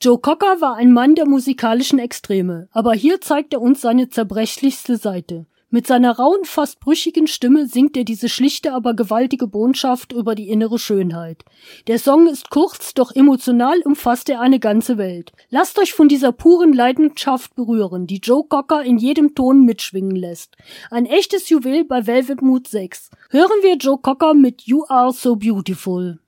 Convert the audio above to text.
Joe Cocker war ein Mann der musikalischen Extreme, aber hier zeigt er uns seine zerbrechlichste Seite. Mit seiner rauen, fast brüchigen Stimme singt er diese schlichte, aber gewaltige Botschaft über die innere Schönheit. Der Song ist kurz, doch emotional umfasst er eine ganze Welt. Lasst euch von dieser puren Leidenschaft berühren, die Joe Cocker in jedem Ton mitschwingen lässt. Ein echtes Juwel bei Velvet Mood 6. Hören wir Joe Cocker mit You Are So Beautiful.